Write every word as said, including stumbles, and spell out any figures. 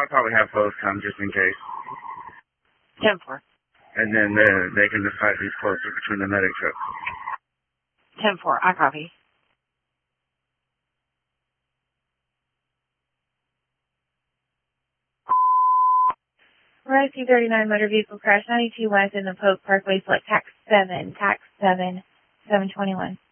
I'll probably have both come just in case. ten four. And then they, they can decide who's closer between the medic trucks. ten four, I copy. Rise two thirty-nine motor vehicle crash ninety-two West in the Polk Parkway, select tax seven, tax seven, seven twenty-one.